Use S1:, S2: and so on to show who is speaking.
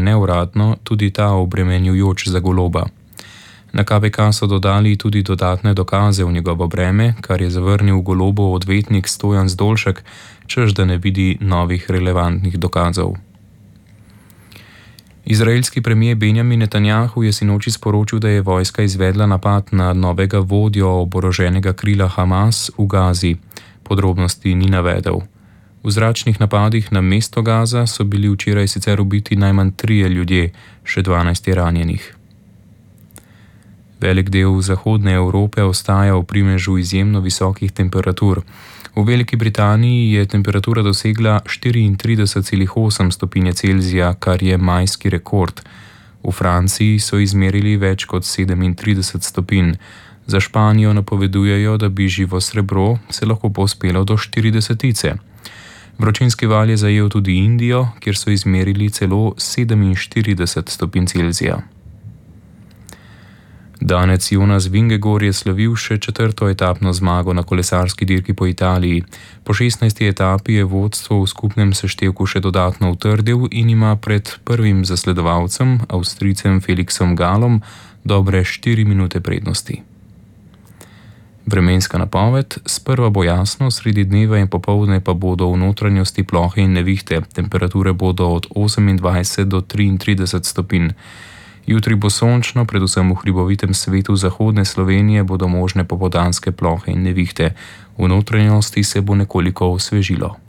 S1: neuradno tudi ta obremenjujoč za goloba. Na KPK so dodali tudi dodatne dokaze v njegovo breme, kar je zavrnil Golobov odvetnik Stojan Zdolšek, češ da ne vidi novih relevantnih dokazov. Izraelski premijer Benjamin Netanjahu je sinoči sporočil, da je vojska izvedla napad na novega vodjo oboroženega krila Hamas v Gazi. Podrobnosti ni navedel. V zračnih napadih na mesto Gaza so bili včeraj sicer ubiti najmanj 3 ljudje, še 12 je ranjenih. Velik del zahodne Evrope ostaja v primežu izjemno visokih temperatur. V Veliki Britaniji je temperatura dosegla 34,8 stopinje Celzija, kar je majski rekord. V Franciji so izmerili več kot 37 stopinj. Za Španijo napovedujejo, da bi živo srebro se lahko povzpelo do 40. Vročinski val je zajel tudi Indijo, kjer so izmerili celo 47 stopinj Celzija. Danec Jonas Vingegaard je slavil še 4. etapno zmago na kolesarski dirki po Italiji. Po 16. etapi je vodstvo v skupnem seštevku še dodatno utrdil in ima pred prvim zasledovalcem, Avstrijcem Felixom Galom, dobre 4 minute prednosti. Vremenska napoved: sprva bo jasno, sredi dneva in popoldne pa bodo v notranjosti plohe in nevihte. Temperature bodo od 28 do 33 stopinj. Jutri bo sončno, predvsem v hribovitem svetu zahodne Slovenije bodo možne popoldanske plohe in nevihte. V notranjosti se bo nekoliko osvežilo.